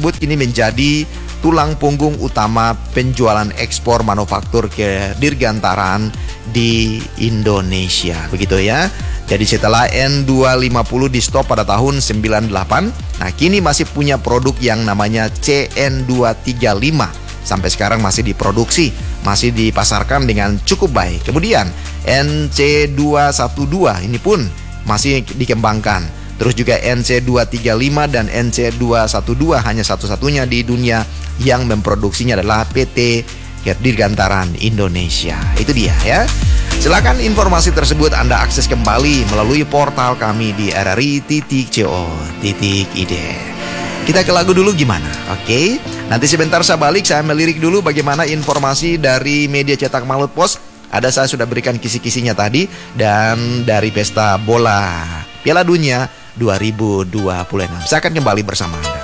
tersebut kini menjadi tulang punggung utama penjualan ekspor manufaktur ke dirgantaraan di Indonesia. Begitu ya. Jadi setelah N250 di stop pada tahun 98, nah kini masih punya produk yang namanya CN235. Sampai sekarang masih diproduksi, masih dipasarkan dengan cukup baik. Kemudian NC212 ini pun masih dikembangkan. Terus juga NC235 dan NC212 hanya satu-satunya di dunia yang memproduksinya adalah PT Dirgantaran Indonesia. Itu dia ya. Silakan informasi tersebut Anda akses kembali melalui portal kami di rri.co.id. Kita ke lagu dulu gimana? Oke. Nanti sebentar saya balik, saya melirik dulu bagaimana informasi dari media cetak Malut Post. Ada saya sudah berikan kisi-kisinya tadi. Dan dari pesta bola Piala Dunia 2026. Saya akan kembali bersama Anda.